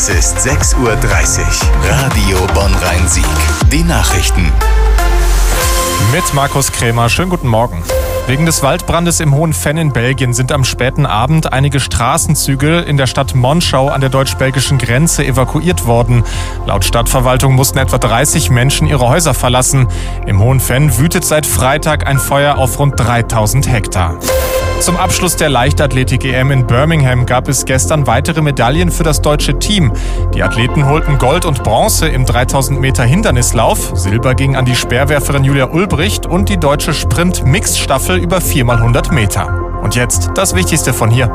Es ist 6:30 Uhr. Radio Bonn-Rhein-Sieg. Die Nachrichten. Mit Markus Krämer. Schönen guten Morgen. Wegen des Waldbrandes im Hohen Venn in Belgien sind am späten Abend einige Straßenzüge in der Stadt Monschau an der deutsch-belgischen Grenze evakuiert worden. Laut Stadtverwaltung mussten etwa 30 Menschen ihre Häuser verlassen. Im Hohen Venn wütet seit Freitag ein Feuer auf rund 3000 Hektar. Zum Abschluss der Leichtathletik-EM in Birmingham gab es gestern weitere Medaillen für das deutsche Team. Die Athleten holten Gold und Bronze im 3000 Meter Hindernislauf. Silber ging an die Speerwerferin Julia Ulbricht und die deutsche Sprint-Mixed-Staffel über 4x100 Meter. Und jetzt das Wichtigste von hier.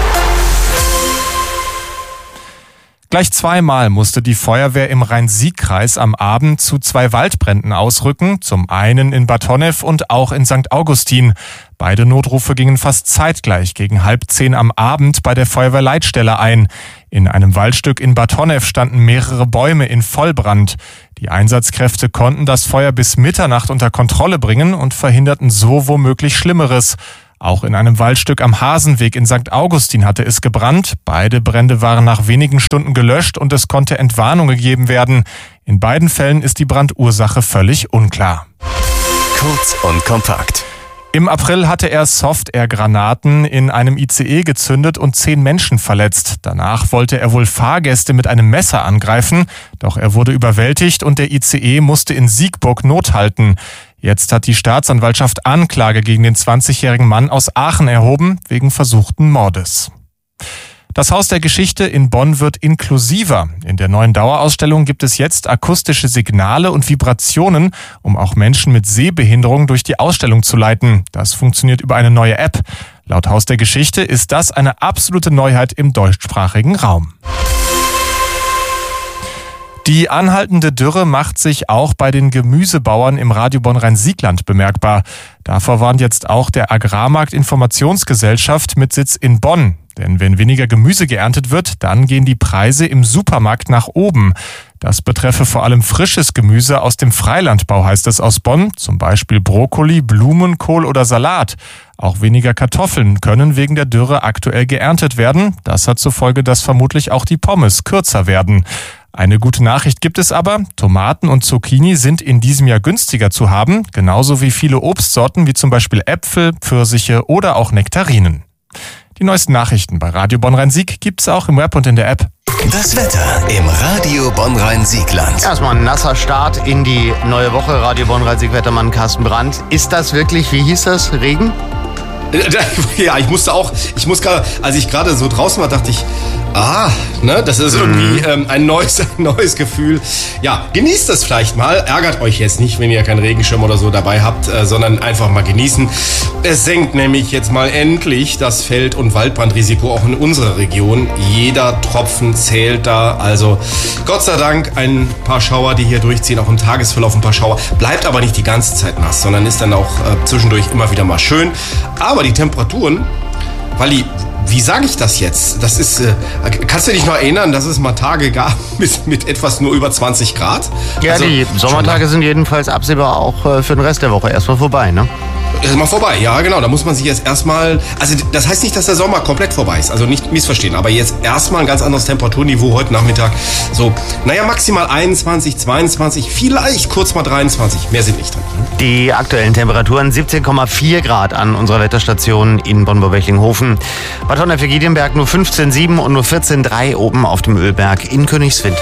Gleich zweimal musste die Feuerwehr im Rhein-Sieg-Kreis am Abend zu 2 Waldbränden ausrücken, zum einen in Bad Honnef und auch in St. Augustin. Beide Notrufe gingen fast zeitgleich gegen 9:30 am Abend bei der Feuerwehrleitstelle ein. In einem Waldstück in Bad Honnef standen mehrere Bäume in Vollbrand. Die Einsatzkräfte konnten das Feuer bis Mitternacht unter Kontrolle bringen und verhinderten so womöglich Schlimmeres. Auch in einem Waldstück am Hasenweg in St. Augustin hatte es gebrannt. Beide Brände waren nach wenigen Stunden gelöscht und es konnte Entwarnung gegeben werden. In beiden Fällen ist die Brandursache völlig unklar. Kurz und kompakt. Im April hatte er Soft-Air-Granaten in einem ICE gezündet und 10 Menschen verletzt. Danach wollte er wohl Fahrgäste mit einem Messer angreifen. Doch er wurde überwältigt und der ICE musste in Siegburg Not halten. Jetzt hat die Staatsanwaltschaft Anklage gegen den 20-jährigen Mann aus Aachen erhoben, wegen versuchten Mordes. Das Haus der Geschichte in Bonn wird inklusiver. In der neuen Dauerausstellung gibt es jetzt akustische Signale und Vibrationen, um auch Menschen mit Sehbehinderung durch die Ausstellung zu leiten. Das funktioniert über eine neue App. Laut Haus der Geschichte ist das eine absolute Neuheit im deutschsprachigen Raum. Die anhaltende Dürre macht sich auch bei den Gemüsebauern im Radio Bonn-Rhein-Siegland bemerkbar. Davor warnt jetzt auch der Agrarmarkt Informationsgesellschaft mit Sitz in Bonn. Denn wenn weniger Gemüse geerntet wird, dann gehen die Preise im Supermarkt nach oben. Das betreffe vor allem frisches Gemüse aus dem Freilandbau, heißt es aus Bonn. Zum Beispiel Brokkoli, Blumenkohl oder Salat. Auch weniger Kartoffeln können wegen der Dürre aktuell geerntet werden. Das hat zur Folge, dass vermutlich auch die Pommes kürzer werden. Eine gute Nachricht gibt es aber. Tomaten und Zucchini sind in diesem Jahr günstiger zu haben. Genauso wie viele Obstsorten wie zum Beispiel Äpfel, Pfirsiche oder auch Nektarinen. Die neuesten Nachrichten bei Radio Bonn-Rhein-Sieg gibt's auch im Web und in der App. Das Wetter im Radio Bonn-Rhein-Siegland. Erstmal ein nasser Start in die neue Woche. Radio Bonn-Rhein-Sieg-Wettermann Carsten Brandt. Ist das wirklich, wie hieß das, Regen? Ja, ich muss gerade, als ich gerade so draußen war, dachte ich, das ist irgendwie ein neues Gefühl. Ja, genießt das vielleicht mal. Ärgert euch jetzt nicht, wenn ihr keinen Regenschirm oder so dabei habt, sondern einfach mal genießen. Es senkt nämlich jetzt mal endlich das Feld- und Waldbrandrisiko auch in unserer Region. Jeder Tropfen zählt da. Also Gott sei Dank ein paar Schauer, die hier durchziehen, auch im Tagesverlauf ein paar Schauer. Bleibt aber nicht die ganze Zeit nass, sondern ist dann auch zwischendurch immer wieder mal schön. Aber die Temperaturen, Walli, wie sage ich das jetzt? Das ist, kannst du dich noch erinnern, dass es mal Tage gab mit etwas nur über 20 Grad? Ja, also, die Sommertage sind jedenfalls absehbar auch für den Rest der Woche erstmal vorbei, ne? Erstmal vorbei, ja genau, da muss man sich jetzt erstmal, also das heißt nicht, dass der Sommer komplett vorbei ist, also nicht missverstehen, aber jetzt erstmal ein ganz anderes Temperaturniveau heute Nachmittag, so, maximal 21, 22, vielleicht kurz mal 23, mehr sind nicht drin. Die aktuellen Temperaturen 17,4 Grad an unserer Wetterstation in Bonn-Burg-Wechlinghofen. Bad Honnef-Giedienberg nur 15,7 und nur 14,3 oben auf dem Ölberg in Königswinter.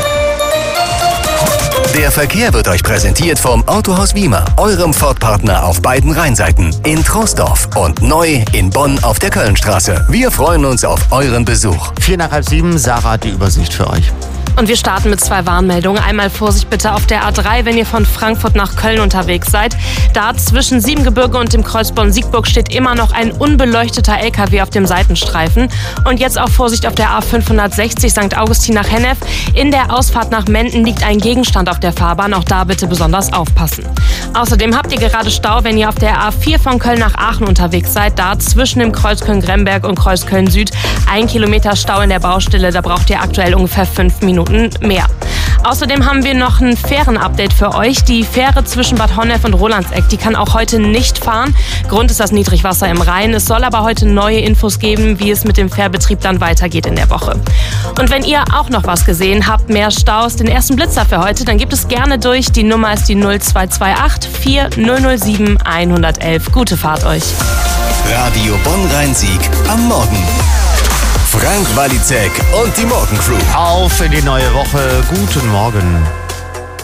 Der Verkehr wird euch präsentiert vom Autohaus Wiemer, eurem Ford-Partner auf beiden Rheinseiten, in Troisdorf und neu in Bonn auf der Kölnstraße. Wir freuen uns auf euren Besuch. 6:45, Sarah hat die Übersicht für euch. Und wir starten mit 2 Warnmeldungen. Einmal Vorsicht bitte auf der A3, wenn ihr von Frankfurt nach Köln unterwegs seid. Da zwischen Siebengebirge und dem Kreuz Bonn-Siegburg steht immer noch ein unbeleuchteter LKW auf dem Seitenstreifen. Und jetzt auch Vorsicht auf der A560 St. Augustin nach Hennef. In der Ausfahrt nach Menden liegt ein Gegenstand auf der Fahrbahn. Auch da bitte besonders aufpassen. Außerdem habt ihr gerade Stau, wenn ihr auf der A4 von Köln nach Aachen unterwegs seid. Da zwischen dem Kreuz Köln-Gremberg und Kreuz Köln-Süd 1 Kilometer Stau in der Baustelle. Da braucht ihr aktuell ungefähr 5 Minuten mehr. Außerdem haben wir noch ein Fähren-Update für euch. Die Fähre zwischen Bad Honnef und Rolandseck, die kann auch heute nicht fahren. Grund ist das Niedrigwasser im Rhein. Es soll aber heute neue Infos geben, wie es mit dem Fährbetrieb dann weitergeht in der Woche. Und wenn ihr auch noch was gesehen habt, mehr Staus, den ersten Blitzer für heute, dann gebt es gerne durch. Die Nummer ist die 0228 4007 111. Gute Fahrt euch. Radio Bonn-Rhein-Sieg am Morgen. Frank Walizek und die Morgencrew. Auf in die neue Woche. Guten Morgen.